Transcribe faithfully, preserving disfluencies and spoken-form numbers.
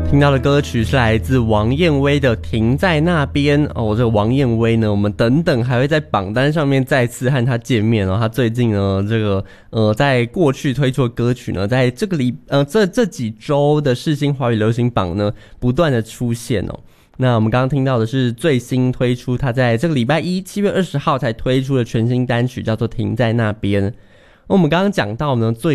听到的歌曲是来自王燕威的《停在那边》哦。这个王燕威呢，我们等等还会在榜单上面再次和他见面哦。他最近呢，这个呃，在过去推出的歌曲呢，在这个礼呃这这几周的世新华语流行榜呢，不断的出现哦。那我们刚刚听到的是最新推出，他在这个礼拜一七月二十号才推出的全新单曲，叫做《停在那边》。我们刚刚讲到呢，最